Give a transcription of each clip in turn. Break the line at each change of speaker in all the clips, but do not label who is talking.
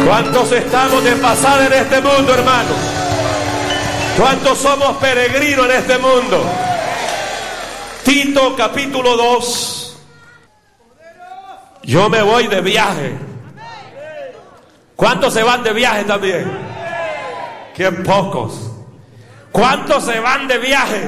¿Cuántos estamos de pasada en este mundo, hermano? ¿Cuántos somos peregrinos en este mundo? Tito capítulo 2. Yo me voy de viaje. ¿Cuántos se van de viaje también? ¡Qué pocos! ¿Cuántos se van de viaje?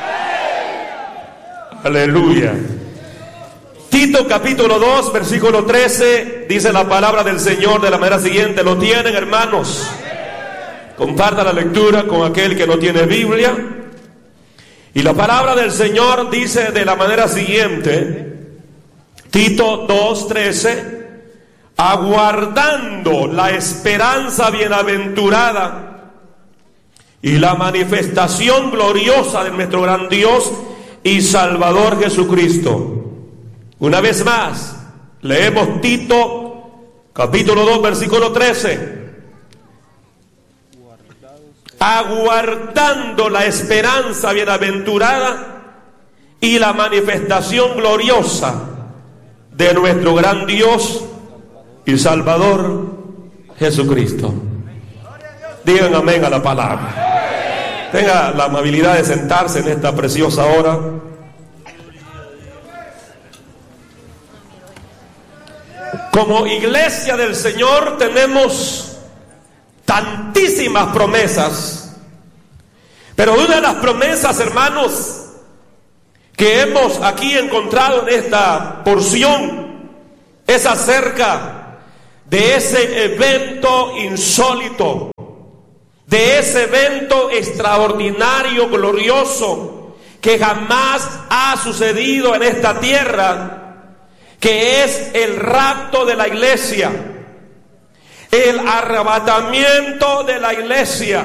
Aleluya. Tito capítulo 2 versículo 13 dice la palabra del Señor de la manera siguiente. ¿Lo tienen, hermanos? Comparta la lectura con aquel que no tiene Biblia. Y la palabra del Señor dice de la manera siguiente. Tito 2:13. Aguardando la esperanza bienaventurada y la manifestación gloriosa de nuestro gran Dios y Salvador Jesucristo. Una vez más, leemos Tito capítulo 2 versículo 13. Aguardando la esperanza bienaventurada y la manifestación gloriosa de nuestro gran Dios y Salvador Jesucristo. Digan amén a la palabra. Tenga la amabilidad de sentarse en esta preciosa hora. Como iglesia del Señor tenemos tantísimas promesas, pero una de las promesas, hermanos, que hemos aquí encontrado en esta porción es acerca de ese evento insólito, de ese evento extraordinario, glorioso, que jamás ha sucedido en esta tierra, que es el rapto de la iglesia, el arrebatamiento de la iglesia.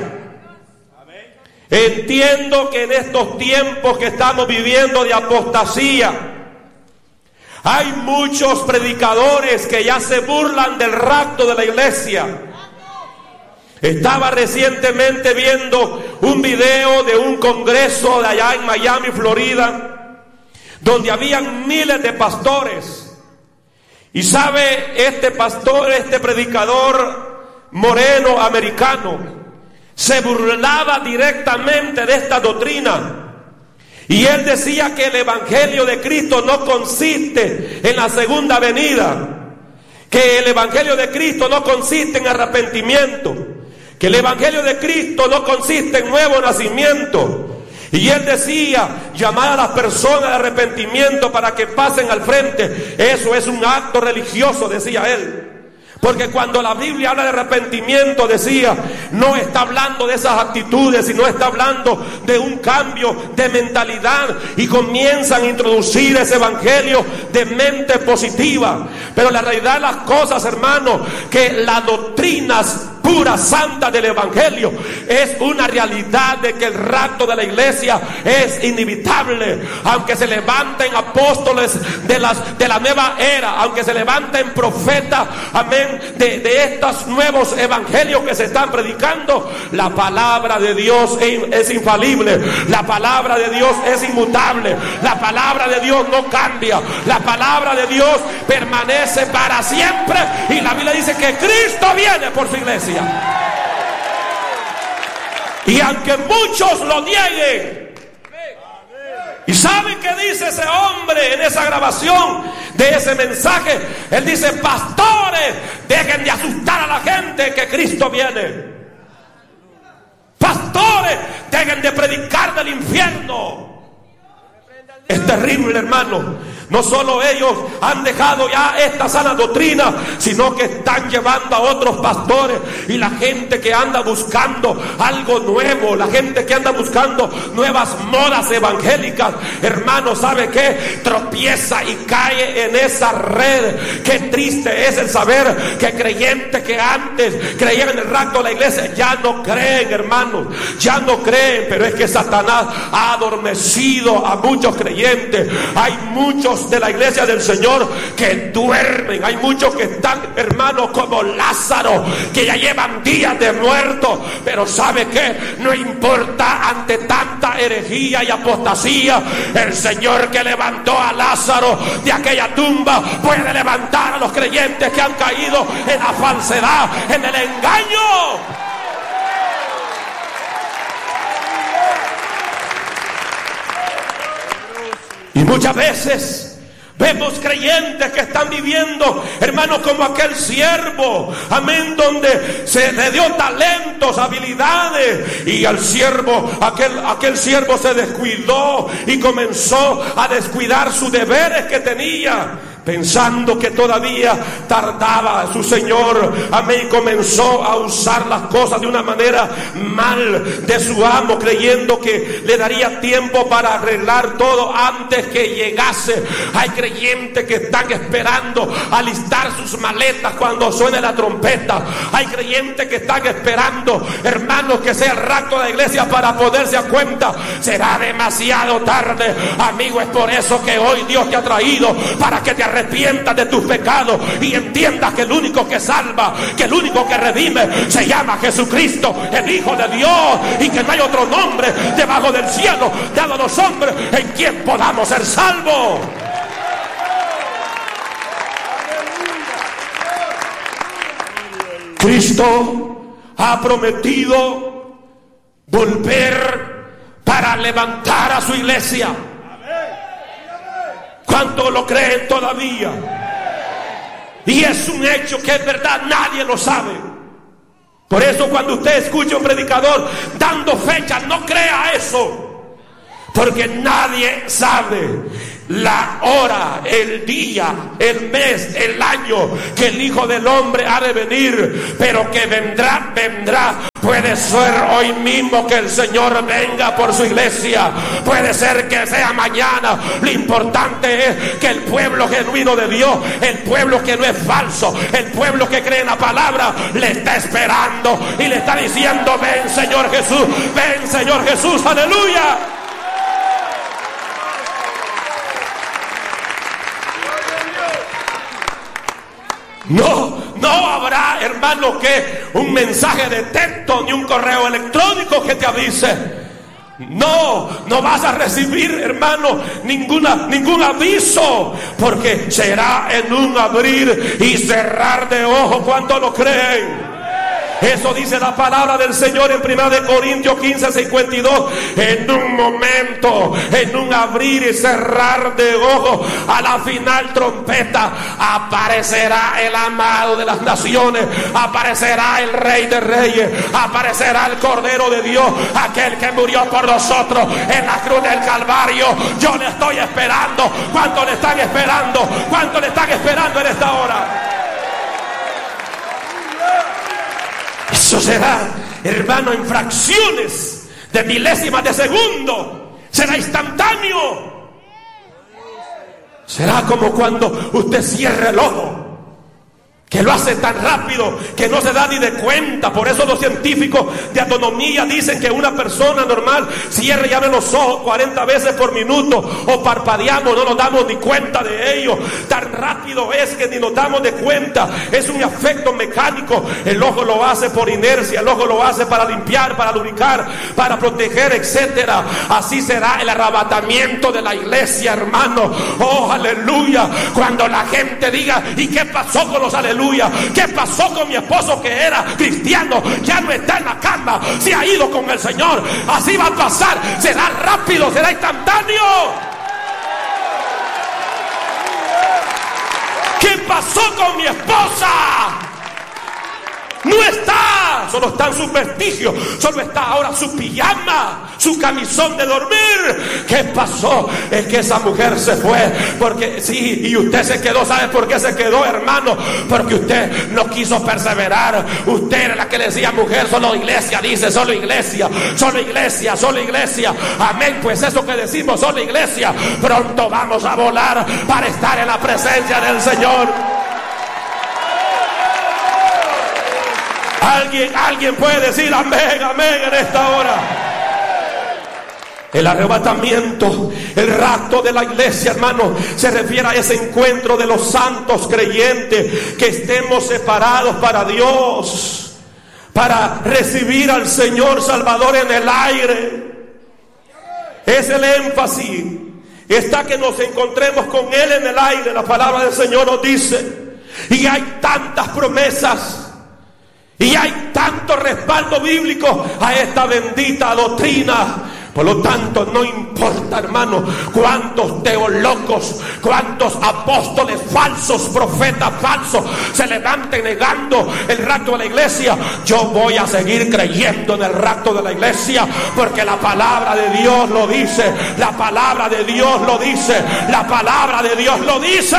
Entiendo que en estos tiempos que estamos viviendo de apostasía, hay muchos predicadores que ya se burlan del rapto de la iglesia. Estaba recientemente viendo un video de un congreso de allá en Miami, Florida, donde habían miles de pastores. Y sabe, este pastor, este predicador moreno americano, se burlaba directamente de esta doctrina. Y él decía que el evangelio de Cristo no consiste en la segunda venida, que el evangelio de Cristo no consiste en arrepentimiento, que el evangelio de Cristo no consiste en nuevo nacimiento. Y él decía, llamar a las personas de arrepentimiento para que pasen al frente, eso es un acto religioso, decía él. Porque cuando la Biblia habla de arrepentimiento, decía, no está hablando de esas actitudes, sino está hablando de un cambio de mentalidad. Y comienzan a introducir ese evangelio de mente positiva. Pero la realidad de las cosas, hermanos, que las doctrinas puras, santas del evangelio, es una realidad de que el rapto de la iglesia es inevitable. Aunque se levanten apóstoles de la nueva era, aunque se levanten profetas, amén, de estos nuevos evangelios que se están predicando, la palabra de Dios es infalible, la palabra de Dios es inmutable, la palabra de Dios no cambia, la palabra de Dios permanece para siempre. Y la Biblia dice que Cristo viene por su iglesia. Y aunque muchos lo nieguen, ¿y saben qué dice ese hombre en esa grabación de ese mensaje? Él dice, pastores, dejen de asustar a la gente que Cristo viene. Pastores, dejen de predicar del infierno. Es terrible, hermano. No solo ellos han dejado ya esta sana doctrina, sino que están llevando a otros pastores. Y la gente que anda buscando algo nuevo, la gente que anda buscando nuevas modas evangélicas, hermano, ¿sabe qué? Tropieza y cae en esa red. Qué triste es el saber que creyentes que antes creían en el rapto de la iglesia ya no creen, hermanos, ya no creen. Pero es que Satanás ha adormecido a muchos creyentes. Hay muchos muchos de la iglesia del Señor que duermen. Hay muchos que están, hermanos, como Lázaro, que ya llevan días de muerto. Pero ¿sabe qué? No importa ante tanta herejía y apostasía, el Señor que levantó a Lázaro de aquella tumba puede levantar a los creyentes que han caído en la falsedad, en el engaño. Y muchas veces vemos creyentes que están viviendo, hermanos, como aquel siervo, amén, donde se le dio talentos, habilidades, y al siervo, aquel siervo se descuidó y comenzó a descuidar sus deberes que tenía, pensando que todavía tardaba su Señor, amén, comenzó a usar las cosas de una manera mal de su amo, creyendo que le daría tiempo para arreglar todo antes que llegase. Hay creyentes que están esperando alistar sus maletas cuando suene la trompeta. Hay creyentes que están esperando, hermanos, que sea el rapto de la iglesia para poderse dar cuenta. Será demasiado tarde, amigo. Es por eso que hoy Dios te ha traído, para que te arrepientas de tus pecados y entiendas que el único que salva, que el único que redime, se llama Jesucristo, el Hijo de Dios, y que no hay otro nombre debajo del cielo dado a los hombres en quien podamos ser salvos. Cristo ha prometido volver para levantar a su iglesia. ¿Cuántos lo creen todavía? Y es un hecho que es verdad, nadie lo sabe. Por eso cuando usted escucha a un predicador dando fechas, no crea eso, porque nadie sabe la hora, el día, el mes, el año que el Hijo del Hombre ha de venir. Pero que vendrá, vendrá. Puede ser hoy mismo que el Señor venga por su iglesia, puede ser que sea mañana. Lo importante es que el pueblo genuino de Dios, el pueblo que no es falso, el pueblo que cree en la palabra, le está esperando y le está diciendo: ven Señor Jesús, ven Señor Jesús, aleluya. No habrá, hermano, que un mensaje de texto ni un correo electrónico que te avise. No vas a recibir, hermano, ningún aviso, porque será en un abrir y cerrar de ojos. ¿Cuántos lo creen? Eso dice la palabra del Señor en 1 Corintios 15:52. En un momento, en un abrir y cerrar de ojos, a la final trompeta, aparecerá el amado de las naciones, aparecerá el Rey de Reyes, aparecerá el Cordero de Dios, aquel que murió por nosotros en la cruz del Calvario. Yo le estoy esperando. ¿Cuántos le están esperando? ¿Cuántos le están esperando en esta hora? Eso será, hermano, en fracciones de milésimas de segundo. Será instantáneo. Será como cuando usted cierra el ojo, que lo hace tan rápido que no se da ni de cuenta. Por eso los científicos de anatomía dicen que una persona normal cierra y abre los ojos 40 veces por minuto, o parpadeamos, no nos damos ni cuenta de ello. Tan rápido es que ni nos damos de cuenta. Es un efecto mecánico. El ojo lo hace por inercia, el ojo lo hace para limpiar, para lubricar, para proteger, etcétera. Así será el arrebatamiento de la iglesia, hermano. Oh, aleluya. Cuando la gente diga: ¿y qué pasó con los aleluya? ¿Qué pasó con mi esposo que era cristiano? Ya no está en la cama, se ha ido con el Señor. Así va a pasar. Será rápido, será instantáneo. ¿Qué pasó con mi esposa? No está, solo están sus vestigios, solo está ahora su pijama, su camisón de dormir. ¿Qué pasó? Es que esa mujer se fue, porque sí, y usted se quedó. ¿Sabe por qué se quedó, hermano? Porque usted no quiso perseverar. Usted era la que le decía: mujer, solo iglesia, dice, solo iglesia, solo iglesia, solo iglesia. Amén, pues eso que decimos, solo iglesia, pronto vamos a volar para estar en la presencia del Señor. Alguien puede decir amén, amén en esta hora. El arrebatamiento, el rapto de la iglesia, hermano, se refiere a ese encuentro de los santos creyentes, que estemos separados para Dios, para recibir al Señor Salvador en el aire. Es el énfasis. Está que nos encontremos con Él en el aire. La palabra del Señor nos dice. Y hay tantas promesas, y hay tanto respaldo bíblico a esta bendita doctrina. Por lo tanto, no importa, hermano, cuántos teólogos, cuántos apóstoles falsos, profetas falsos se levanten negando el rapto de la iglesia. Yo voy a seguir creyendo en el rapto de la iglesia, porque la palabra de Dios lo dice. La palabra de Dios lo dice. La palabra de Dios lo dice.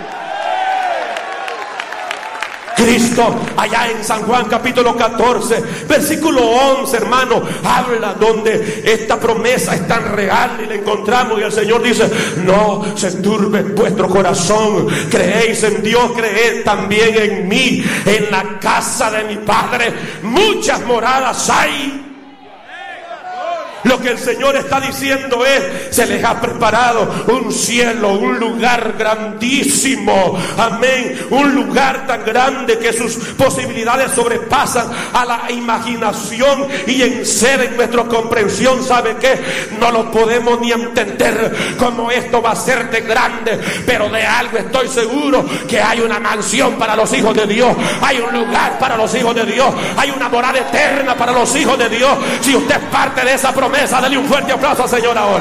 Cristo, allá en San Juan capítulo 14, versículo 11, hermano, habla donde esta promesa es tan real y la encontramos, y el Señor dice: no se turbe vuestro corazón, creéis en Dios, creed también en mí. En la casa de mi Padre muchas moradas hay. Lo que el Señor está diciendo es: se les ha preparado un cielo, un lugar grandísimo, amén, un lugar tan grande que sus posibilidades sobrepasan a la imaginación y exceden nuestra comprensión. ¿Sabe qué? No lo podemos ni entender cómo esto va a ser de grande, pero de algo estoy seguro, que hay una mansión para los hijos de Dios, hay un lugar para los hijos de Dios, hay una morada eterna para los hijos de Dios. Si usted es parte de esa promesa, dale un fuerte aplauso al Señor ahora.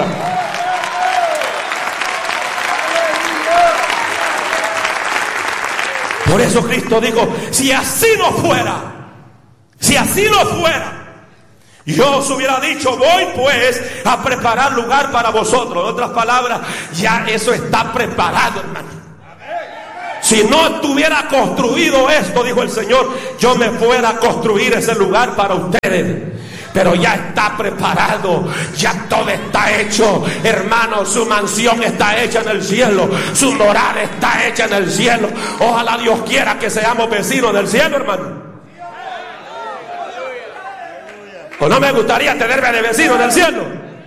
Por eso Cristo dijo: si así no fuera, yo os hubiera dicho: voy pues a preparar lugar para vosotros. En otras palabras, ya eso está preparado, hermano. Si no estuviera construido esto, dijo el Señor, yo me fuera a construir ese lugar para ustedes. Pero ya está preparado, ya todo está hecho, hermano. Su mansión está hecha en el cielo, su morada está hecha en el cielo. Ojalá Dios quiera que seamos vecinos del cielo, hermano. Pues no me gustaría tenerme de vecino en el cielo.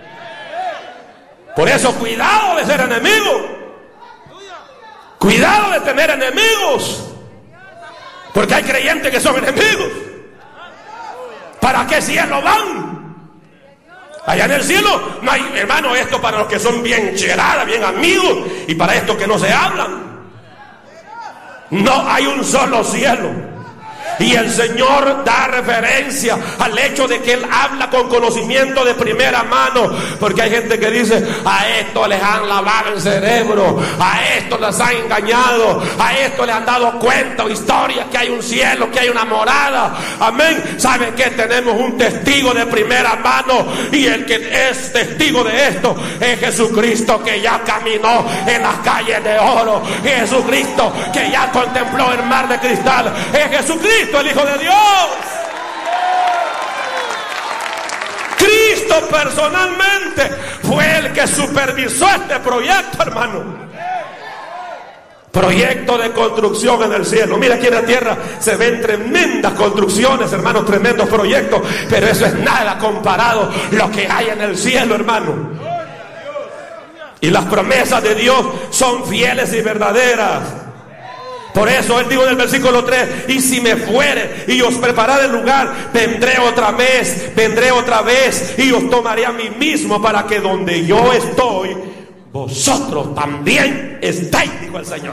Por eso, cuidado de ser enemigo, cuidado de tener enemigos, porque hay creyentes que son enemigos. ¿Para qué cielo van? Allá en el cielo no hay, hermano, esto para los que son bien cheladas, bien amigos, y para estos que no se hablan. No hay un solo cielo. Y el Señor da referencia al hecho de que Él habla con conocimiento de primera mano, porque hay gente que dice: a esto les han lavado el cerebro, a esto les han engañado, a esto les han dado cuenta o historias que hay un cielo, que hay una morada. Amén. ¿Saben qué? Tenemos un testigo de primera mano, y el que es testigo de esto es Jesucristo, que ya caminó en las calles de oro, Jesucristo que ya contempló el mar de cristal, es Jesucristo, el Hijo de Dios. Cristo personalmente fue el que supervisó este proyecto, hermano. Proyecto de construcción en el cielo. Mira, aquí en la tierra se ven tremendas construcciones, hermanos, tremendos proyectos, pero eso es nada comparado a lo que hay en el cielo, hermano. Y las promesas de Dios son fieles y verdaderas. Por eso Él dijo en el versículo 3: y si me fuere y os preparare el lugar, vendré otra vez y os tomaré a mí mismo, para que donde yo estoy, vosotros también estéis, dijo el Señor.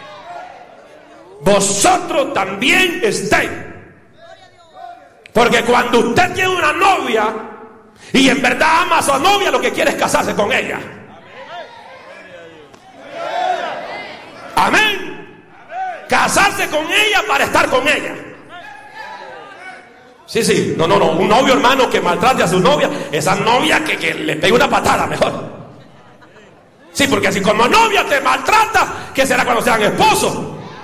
Vosotros también estéis. Porque cuando usted tiene una novia y en verdad ama a su novia, lo que quiere es casarse con ella. Amén. Casarse con ella para estar con ella. Sí. No. Un novio, hermano, que maltrate a su novia, esa novia que le pegue una patada mejor. Sí, porque si como novia te maltrata, ¿qué será cuando sean esposos?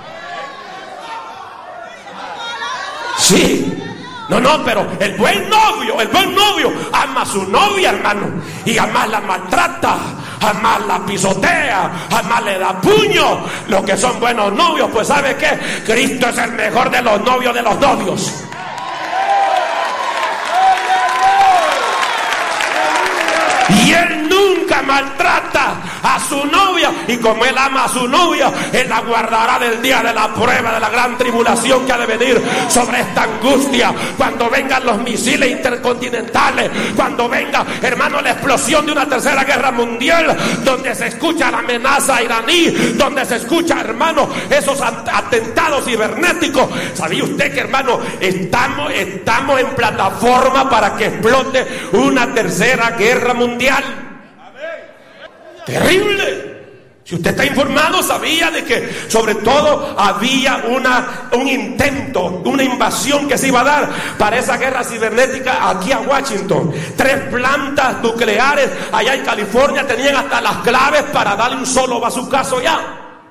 Sí. No, pero el buen novio ama a su novia, hermano, y jamás la maltrata, jamás la pisotea, jamás le da puño. Los que son buenos novios, pues ¿sabe qué? Cristo es el mejor de los novios de los novios. Y maltrata a su novia, y como él ama a su novia, él la guardará del día de la prueba, de la gran tribulación que ha de venir sobre esta angustia. Cuando vengan los misiles intercontinentales, cuando venga, hermano, la explosión de una tercera guerra mundial, donde se escucha la amenaza iraní, donde se escucha, hermano, esos atentados cibernéticos. ¿Sabía usted que, hermano, estamos en plataforma para que explote una tercera guerra mundial? Terrible. Si usted está informado, sabía de que sobre todo había un intento, una invasión que se iba a dar para esa guerra cibernética aquí a Washington. 3 plantas nucleares allá en California tenían hasta las claves para darle un solo bazucazo ya.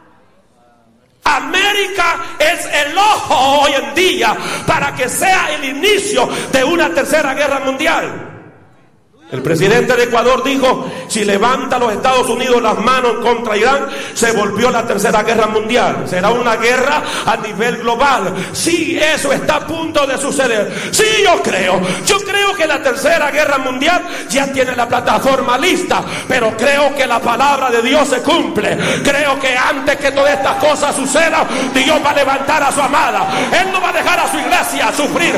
América es el ojo hoy en día para que sea el inicio de una tercera guerra mundial. El presidente de Ecuador dijo: si levanta los Estados Unidos las manos contra Irán, se volvió la tercera guerra mundial. Será una guerra a nivel global. Sí, eso está a punto de suceder. Sí, yo creo que la tercera guerra mundial ya tiene la plataforma lista, pero creo que la palabra de Dios se cumple. Creo que antes que todas estas cosas sucedan, Dios va a levantar a su amada. Él no va a dejar a su iglesia sufrir.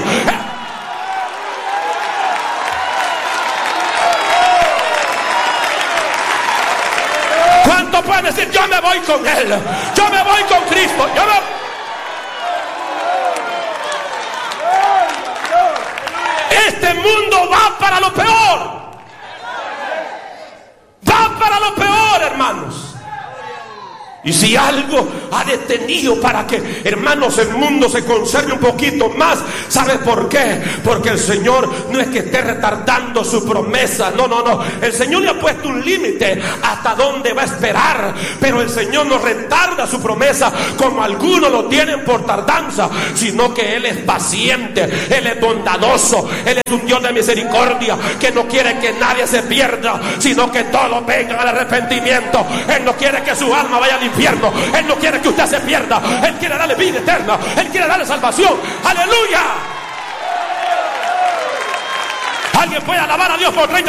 ¿Cuánto pueden decir: yo me voy con Él, yo me voy con Cristo, yo me... Este mundo va para lo peor. Va para lo peor, hermanos. Y si algo ha detenido para que, hermanos, el mundo se conserve un poquito más, ¿sabe por qué? Porque el Señor no es que esté retardando su promesa. No. El Señor le ha puesto un límite hasta dónde va a esperar, pero el Señor no retarda su promesa como algunos lo tienen por tardanza, sino que Él es paciente, Él es bondadoso, Él es un Dios de misericordia, que no quiere que nadie se pierda, sino que todos vengan al arrepentimiento. Él no quiere que su alma vaya al infierno. Él no quiere que usted se pierda. Él quiere darle vida eterna. Él quiere darle salvación. ¡Aleluya! Alguien puede alabar a Dios por 30